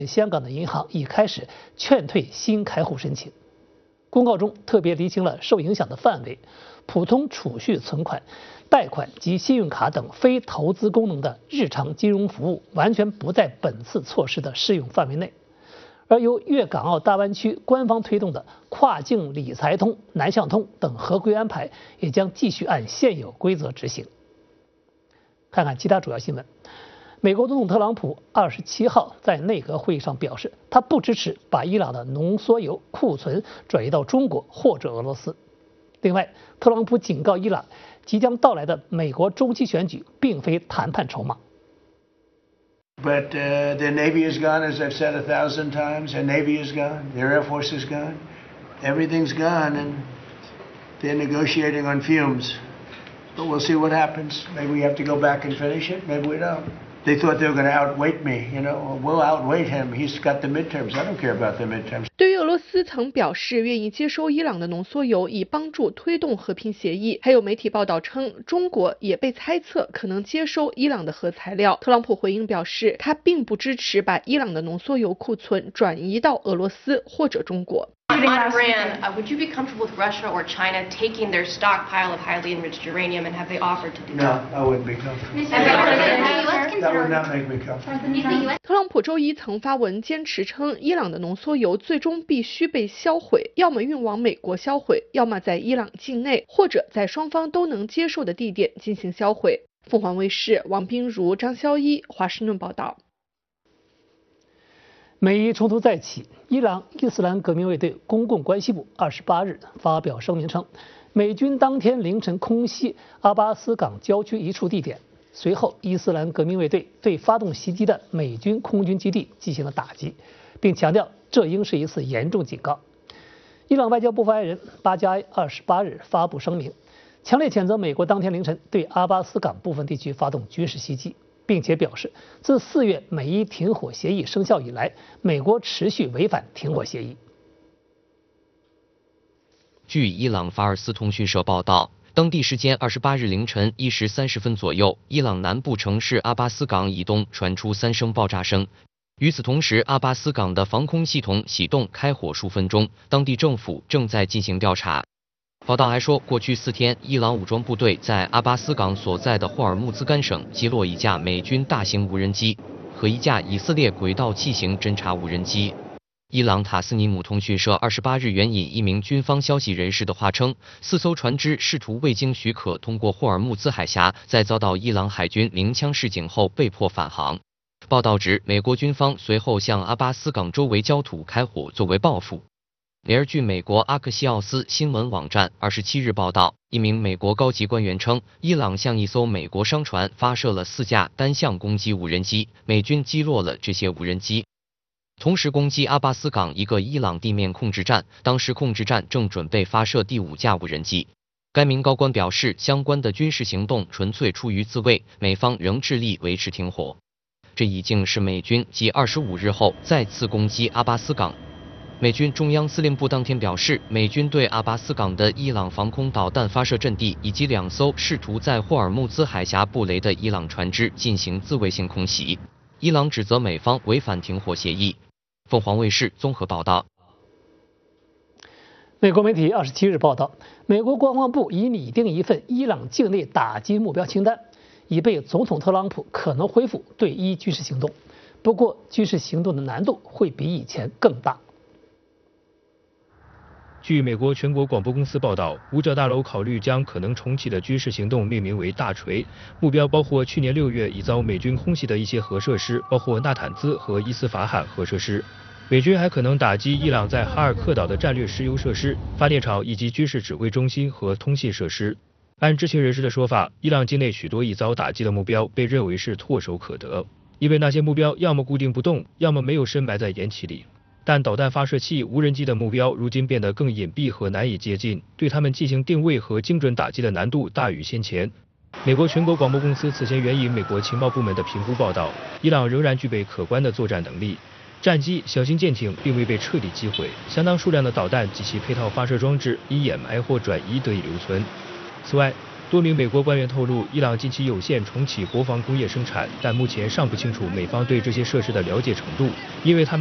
香港的银行已开始劝退新开户申请。公告中特别厘清了受影响的范围，普通储蓄存款、贷款及信用卡等非投资功能的日常金融服务完全不在本次措施的适用范围内。而由粤港澳大湾区官方推动的跨境理财通、南向通等合规安排也将继续按现有规则执行。看看其他主要新闻。美国总统特朗普27号在内阁会议上表示，他不支持把伊朗的浓缩铀库存转移到中国或者俄罗斯。另外，特朗普警告伊朗，即将到来的美国中期选举并非谈判筹码。 But their Navy is gone, as I've said 1,000 times. Their Navy is gone. Their Air Force is gone. Everything's gone, and they're negotiating on fumes. But we'll see what happens. Maybe we have to go back and finish it. Maybe we don't. They thought they were going to outweight me. You know, we'll outweight him. He's got the midterms. I don't care about the midterms. 对于俄罗斯曾表示愿意接收伊朗的浓缩铀，以帮助推动和平协议。还有媒体报道称，中国也被猜测可能接收伊朗的核材料。特朗普回应表示，他并不支持把伊朗的浓缩铀库存转移到俄罗斯或者中国。 On Iran, would you be comfortable with Russia or China taking their stockpile of highly enriched uranium, and have they offered to do that? No, I wouldn't be comfortable. That would not make me comfortable. 特朗普周一曾发文坚持称，伊朗的浓缩铀最终必须被销毁，要么运往美国销毁，要么在伊朗境内或者在双方都能接受的地点进行销毁。凤凰卫视王冰如、张潇一华盛顿报道。 美伊冲突再起，伊朗伊斯兰革命卫队公共关系部28日发表声明称，美军当天凌晨空袭阿巴斯港郊区一处地点，随后伊斯兰革命卫队对发动袭击的美军空军基地进行了打击，并强调这应是一次严重警告。伊朗外交部发言人巴加埃28日发布声明，强烈谴责美国当天凌晨对阿巴斯港部分地区发动军事袭击，并且表示，自4月美伊停火协议生效以来，美国持续违反停火协议。 据伊朗法尔斯通讯社报道，当地时间28日凌晨1时30分左右，伊朗南部城市阿巴斯港以东传出3声爆炸声。与此同时，阿巴斯港的防空系统启动开火数分钟，当地政府正在进行调查。报道还说，过去4天，伊朗武装部队在阿巴斯港所在的霍尔木兹干省击落一架美军大型无人机和一架以色列轨道器型侦察无人机。伊朗塔斯尼姆通讯社28日援引一名军方消息人士的话称，4艘船只试图未经许可通过霍尔木兹海峡，在遭到伊朗海军鸣枪示警后被迫返航。报道指，美国军方随后向阿巴斯港周围焦土开火作为报复。而据美国阿克西奥斯新闻网站27日报道，一名美国高级官员称，伊朗向一艘美国商船发射了4架单向攻击无人机，美军击落了这些无人机，同时攻击阿巴斯港一个伊朗地面控制站，当时控制站正准备发射第5架无人机。该名高官表示，相关的军事行动纯粹出于自卫，美方仍致力维持停火。这已经是美军继25日后再次攻击阿巴斯港。美军中央司令部当天表示，美军对阿巴斯港的伊朗防空导弹发射阵地以及2艘试图在霍尔木兹海峡布雷的伊朗船只进行自卫性空袭。伊朗指责美方违反停火协议。凤凰卫视综合报道。 美国媒体27日报道，美国国防部已拟定一份伊朗境内打击目标清单，以备总统特朗普可能恢复对伊军事行动。不过，军事行动的难度会比以前更大。 据美国全国广播公司报道，五角大楼考虑将可能重启的军事行动命名为“大锤”，目标包括去年6月已遭美军空袭的一些核设施，包括纳坦兹和伊斯法罕核设施。美军还可能打击伊朗在哈尔克岛的战略石油设施、发电厂以及军事指挥中心和通信设施。按知情人士的说法，伊朗境内许多已遭打击的目标被认为是唾手可得，因为那些目标要么固定不动，要么没有深埋在岩气里。但导弹发射器、无人机的目标如今变得更隐蔽和难以接近，对他们进行定位和精准打击的难度大于先前。美国全国广播公司此前援引美国情报部门的评估报道，伊朗仍然具备可观的作战能力，战机、小型舰艇并未被彻底击毁，相当数量的导弹及其配套发射装置因掩埋或转移得以留存。此外， 多名美国官员透露，伊朗近期有限重启国防工业生产，但目前尚不清楚美方对这些设施的了解程度，因为他们